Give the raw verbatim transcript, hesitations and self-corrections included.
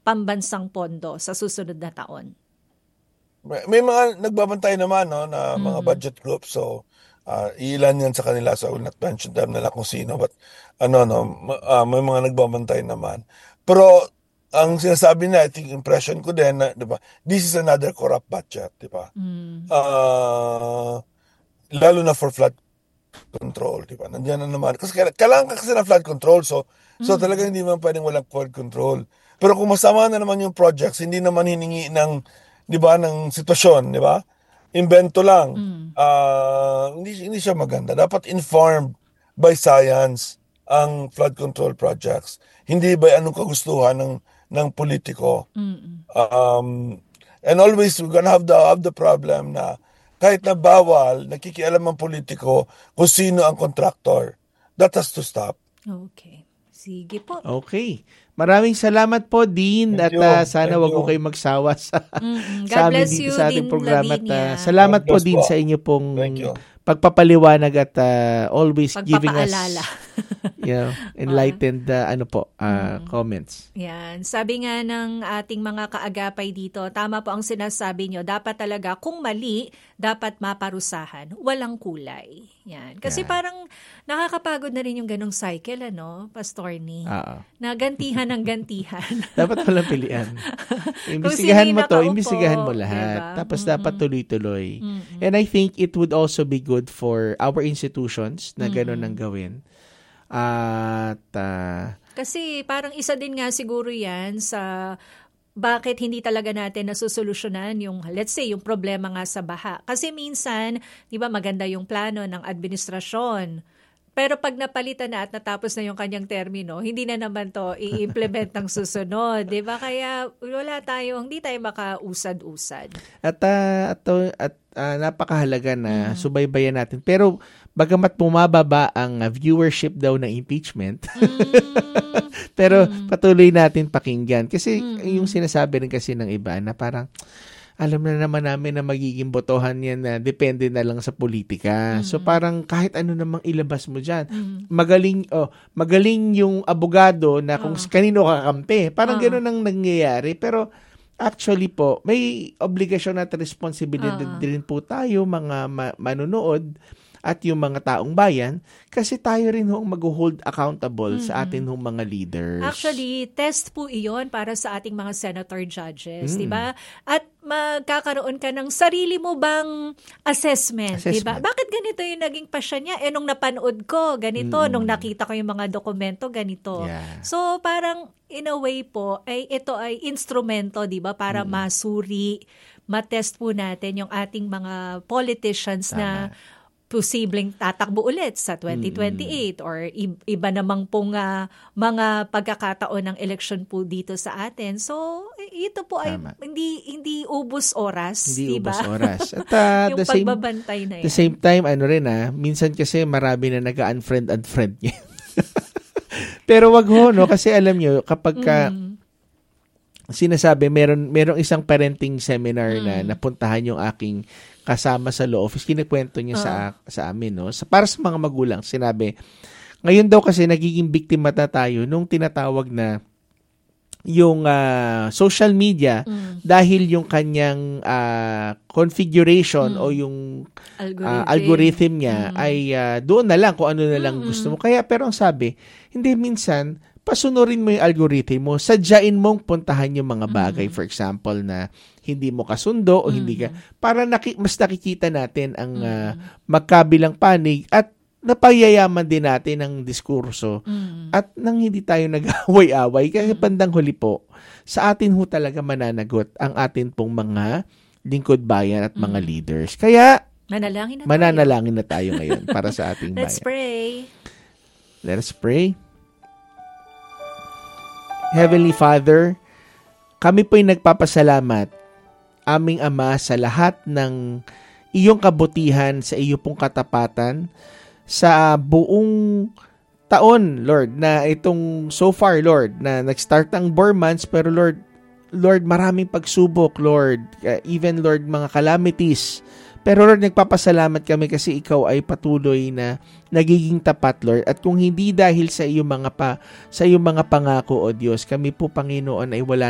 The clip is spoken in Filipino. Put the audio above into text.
pambansang pondo sa susunod na taon? May, may mga nagbabantay naman no, na mga Mm. budget groups. So, uh, ilan yan sa kanila. So, I will not mention them nila kung sino. But, ano, no, ma- uh, may mga nagbabantay naman. Pero, ang sinasabi na, I think impression ko din, na, di ba, this is another corrupt budget, di ba? Mm. Uh, lalo na for flood control, di ba? Nandiyan na naman. Kasi kaila- kailangan ka kasi ng flood control. So, so Mm. talagang hindi man pwedeng walang flood control. Pero kung masama na naman yung projects, hindi naman hiningi ng, di ba, ng sitwasyon, di ba? Invento lang. Mm. Ah, hindi, hindi siya maganda. Dapat informed by science ang flood control projects. Hindi by anong kagustuhan ng, ng politiko. Mm. Um, and always we're gonna have the, have the problem na kahit na bawal, nakikialam ang politiko kung sino ang contractor. That has to stop. Okay. Sige po. Okay. Maraming salamat po, Dean. Thank At you. uh, sana Thank wag you. po kayo magsawa sa, Mm-mm. God sa amin bless dito you, sa ating Dean programa. At, uh, Lavinia. salamat God po, bless Dean, po. sa inyo pong Thank you. pagpapaliwanag at uh, always giving us Pagpapaalala. you know, enlightened uh, ano po, uh, comments. Yan. Sabi nga ng ating mga kaagapay dito, tama po ang sinasabi nyo, dapat talaga, kung mali, dapat maparusahan. Walang kulay. Yan. Kasi Yan. parang nakakapagod na rin yung ganong cycle, ano, Pastor Ni? Oo. Na gantihan ng gantihan. Dapat walang pilian. Kung Imbestigahan sino mo yung to, nakaupo, imbestigahan mo lahat. diba? Tapos Mm-mm. dapat tuloy-tuloy. Mm-mm. And I think it would also be good for our institutions na gano'n ang gawin. At uh, Kasi parang isa din nga siguro yan sa bakit hindi talaga natin nasusolusyonan yung, let's say, yung problema nga sa baha. Kasi minsan, di ba, maganda yung plano ng administrasyon. Pero pag napalitan na at natapos na yung kanyang termino, hindi na naman to i-implement ng susunod. Di ba? Kaya wala tayong, hindi tayo makausad-usad. At, uh, at, at uh, napakahalaga na subaybayan natin. Pero bagamat bumababa ang uh, viewership daw ng impeachment, Mm. pero Mm. patuloy natin pakinggan. Kasi Mm. yung sinasabi rin kasi ng iba na parang, alam na naman namin na magiging botohan yan na depende na lang sa politika. Mm. So parang kahit ano namang ilabas mo dyan, Mm. magaling oh, magaling yung abogado na kung Ah. kanino kakampi. Parang Ah. gano'n ang nangyayari. Pero actually po, may obligasyon at responsibilidad Ah. din po tayo mga ma- manunood at yung mga taong bayan kasi tayo rin hong mag-hold accountable Mm-mm. sa atin hong mga leaders. Actually, test po iyon para sa ating mga senator judges, Mm. di ba? At magkakaroon ka ng sarili mo bang assessment, di ba? Assessment. Bakit ganito yung naging pasya niya? Eh, nung napanood ko, ganito. Mm. Nung nakita ko yung mga dokumento, ganito. Yeah. So, parang in a way po, ay ito ay instrumento, di ba? Para Mm. masuri, matest po natin yung ating mga politicians na Tama. posibleng tatakbo ulit sa twenty twenty-eight or i- iba namang pong ah, mga pagkakataon ng election po dito sa atin. So, ito po ay Tama. hindi hindi ubos oras, Hindi diba? ubos oras. At uh, Yung the same pagbabantay na yan. the same time, ano rin ah, minsan kasi marami na nag-unfriend unfriend niya. Pero wag ho, no? Kasi alam nyo, kapag ka, Mm. sinasabi, meron, merong isang parenting seminar na Mm. napuntahan yung aking kasama sa law office. Kinikwento niya sa, sa amin, no? Sa, para sa mga magulang, sinabi, ngayon daw kasi nagiging biktima na tayo nung tinatawag na yung ah, social media Mm. dahil yung kanyang ah, configuration Mm. o yung Algorithm. ah, algorithm niya Mm. ay ah, doon na lang kung ano na lang Mm-mm. gusto mo. Kaya pero ang sabi, hindi minsan pasunurin mo yung algorithm mo, sadyain mong puntahan yung mga bagay. Mm. For example, na hindi mo kasundo o hindi ka, para naki, mas nakikita natin ang ah, magkabilang panig at napayayaman din natin ang diskurso Mm. at nang hindi tayo nag-away-away. Kasi bandang huli po, sa atin ho talaga mananagot ang atin pong mga lingkod bayan at mga leaders. Kaya, Manalangin na tayo. mananalangin na tayo ngayon para sa ating Let's bayan. pray. Let us pray. Heavenly Father, kami po'y nagpapasalamat, aming Ama, sa lahat ng iyong kabutihan, sa iyo pong katapatan, sa buong taon, Lord, na itong so far, Lord, na nag-start ang four months, pero Lord, Lord, maraming pagsubok, Lord, uh, even, Lord, mga calamities. Pero Lord, nagpapasalamat kami kasi ikaw ay patuloy na nagiging tapat, Lord. At kung hindi dahil sa iyong mga pa, sa iyong mga pangako, O Diyos, kami po, Panginoon, ay wala